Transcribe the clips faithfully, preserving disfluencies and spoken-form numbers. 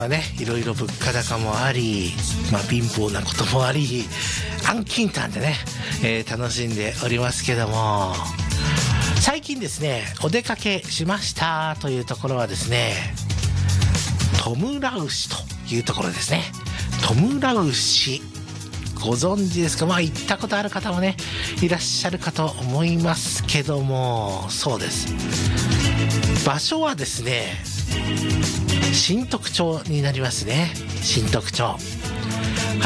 まあね、いろいろ物価高もあり、まあ、貧乏なこともあり、安近短でね、えー、楽しんでおりますけども、最近ですね、お出かけしましたというところはですね、トムラウシというところですね。トムラウシご存知ですか？まあ行ったことある方もねいらっしゃるかと思いますけども、そうです、場所はですね新徳町になりますね。新徳町、はい、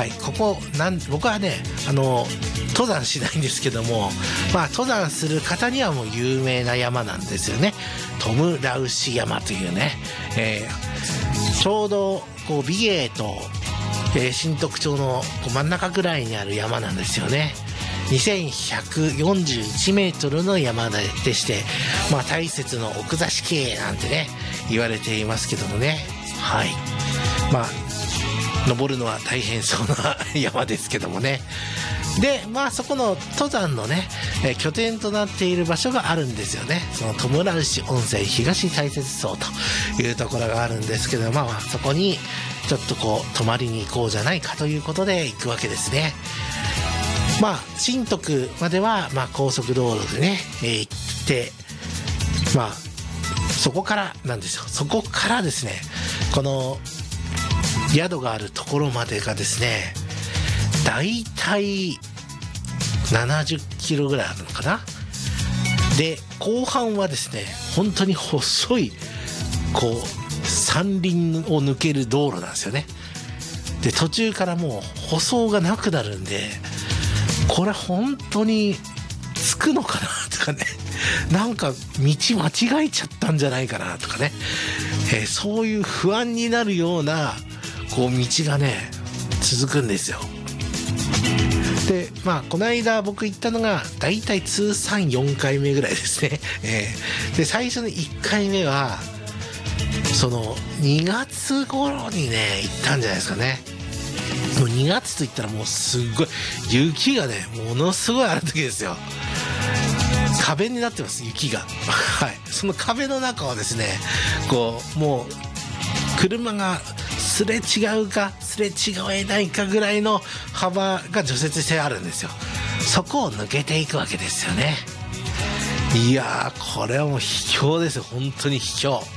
ここなん僕はねあの登山しないんですけども、まあ登山する方にはもう有名な山なんですよね。トムラウシ山というね、えー、ちょうどこう美瑛と、えー、新徳町のこう真ん中ぐらいにある山なんですよね。にせんひゃくよんじゅういちメートルの山でして、まあ大雪の奥座敷なんてね言われていますけどもね、はい、まあ登るのは大変そうな山ですけどもね。でまあそこの登山のね、えー、拠点となっている場所があるんですよね。そのトムラウシ温泉東大雪荘というところがあるんですけど、まあ、まあそこにちょっとこう泊まりに行こうじゃないかということで行くわけですね。まあ新徳まではまあ高速道路でね、えー、行って、まあそこからなんですよ。そこからですねこの宿があるところまでがですねだいたいななじゅっキロぐらいあるのかな。で後半はですね本当に細いこう山林を抜ける道路なんですよね。で途中からもう舗装がなくなるんで、これ本当に着くのかなとかね、なんか道間違えちゃったんじゃないかなとかね、えー、そういう不安になるようなこう道がね続くんですよ。でまあこの間僕行ったのがだいたい通算よんかいめぐらいですね、えー、で最初のいっかいめはそのにがつ頃にね行ったんじゃないですかね。もうにがつといったらもうすっごい雪がねものすごいある時ですよ。壁になってます雪がはい、その壁の中はですねこうもう車がすれ違うかすれ違えないかぐらいの幅が除雪してあるんですよ。そこを抜けていくわけですよね。いやーこれはもう秘境ですよ、本当に秘境。はい、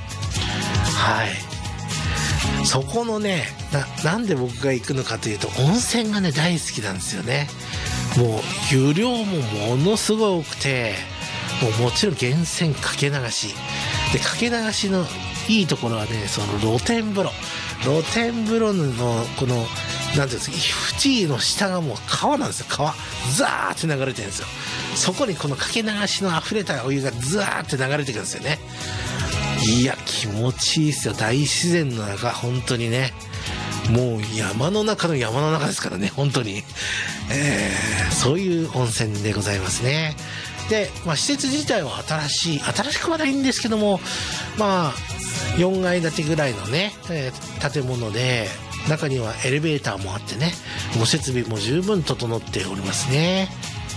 そこのね な, なんで僕が行くのかというと温泉がね大好きなんですよね。もう湯量もものすごい多くて、もうもちろん源泉かけ流しで、かけ流しのいいところはねその露天風呂露天風呂のこのなんていうんですか、縁の下がもう川なんですよ。川ザーって流れてるんですよ。そこにこのかけ流しの溢れたお湯がザーって流れてくるんですよね。いや気持ちいいですよ。大自然の中本当にね、もう山の中の山の中ですからね本当に、えー、そういう温泉でございますね。で、まあ、施設自体は新しい新しくはないんですけども、まあよんかい建てぐらいのね、えー、建物で中にはエレベーターもあってね、もう設備も十分整っておりますね。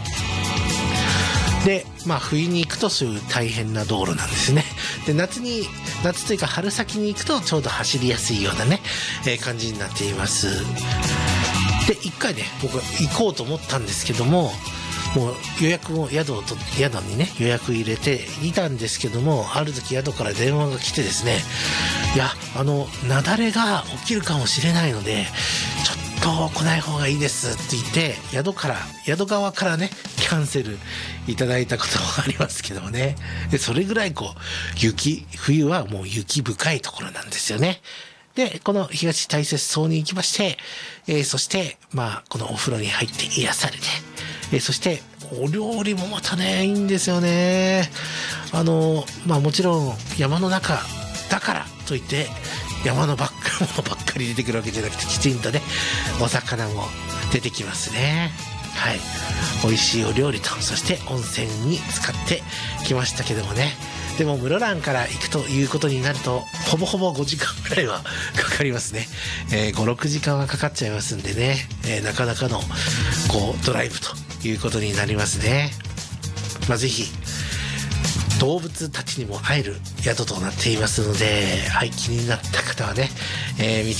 でまあ冬に行くとそういう大変な道路なんですね。で夏に夏というか春先に行くとちょうど走りやすいようなね、えー、感じになっています。でいっかいね僕行こうと思ったんですけども、もう予約を宿をと宿にね予約入れていたんですけども、ある時宿から電話が来てですね、いやあの雪崩が起きるかもしれないのでちょっと来ない方がいいですって言って宿から宿側からねキャンセルいただいたこともありますけどもね。でそれぐらいこう雪冬はもう雪深いところなんですよね。でこの東大雪荘に行きまして、えー、そしてまあこのお風呂に入って癒されて、えー、そしてお料理もまたねいいんですよね。あのまあもちろん山の中だからといって山のばっかものばっかり出てくるわけじゃなくて、きちんとねお魚も出てきますね。はい、美味しいお料理とそして温泉に使ってきましたけどもね。でも室蘭から行くということになるとほぼほぼごじかんぐらいはかかりますね、えー、ごろくじかんはかかっちゃいますんでね、えー、なかなかのこうドライブということになりますね。まあぜひ動物たちにも会える宿となっていますので、はい、気になった方はね、えー見